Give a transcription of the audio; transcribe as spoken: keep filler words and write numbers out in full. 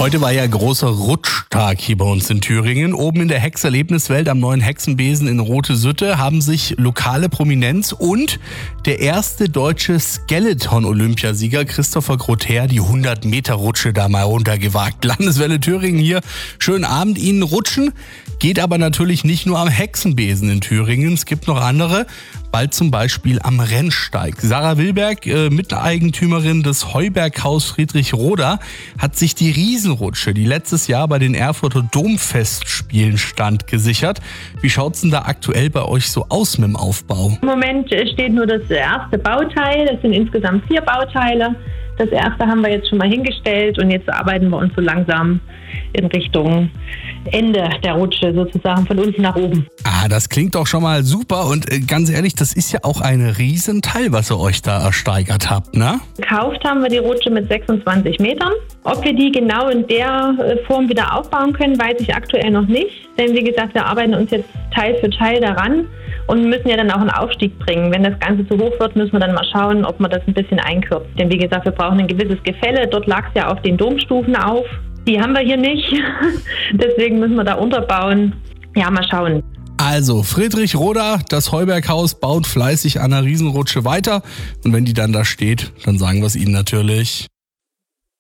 Heute war ja großer Rutschtag hier bei uns in Thüringen. Oben in der Hex-Erlebniswelt am neuen Hexenbesen in Rote Sütte haben sich lokale Prominenz und der erste deutsche Skeleton-Olympiasieger Christopher Grother die hundert-Meter-Rutsche da mal runtergewagt. Landeswelle Thüringen hier. Schönen Abend Ihnen rutschen. Geht aber natürlich nicht nur am Hexenbesen in Thüringen. Es gibt noch andere. Bald zum Beispiel am Rennsteig. Sarah Wilberg, äh, Miteigentümerin des Heuberghaus Friedrich Roda, hat sich die Riesenrutsche, die letztes Jahr bei den Erfurter Domfestspielen stand, gesichert. Wie schaut's denn da aktuell bei euch so aus mit dem Aufbau? Im Moment steht nur das erste Bauteil. Das sind insgesamt vier Bauteile. Das erste haben wir jetzt schon mal hingestellt und jetzt arbeiten wir uns so langsam in Richtung Ende der Rutsche sozusagen von unten nach oben. Ah, das klingt doch schon mal super und äh, ganz ehrlich, das ist ja auch ein Riesenteil, was ihr euch da ersteigert habt, ne? Gekauft haben wir die Rutsche mit sechsundzwanzig Metern. Ob wir die genau in der Form wieder aufbauen können, weiß ich aktuell noch nicht. Denn wie gesagt, wir arbeiten uns jetzt Teil für Teil daran und müssen ja dann auch einen Aufstieg bringen. Wenn das Ganze zu hoch wird, müssen wir dann mal schauen, ob man das ein bisschen einkürzt. Denn wie gesagt, wir brauchen ein gewisses Gefälle. Dort lag es ja auf den Domstufen auf. Die haben wir hier nicht. Deswegen müssen wir da unterbauen. Ja, mal schauen. Also, Friedrich Roda, das Heuberghaus, baut fleißig an der Riesenrutsche weiter. Und wenn die dann da steht, dann sagen wir es Ihnen natürlich.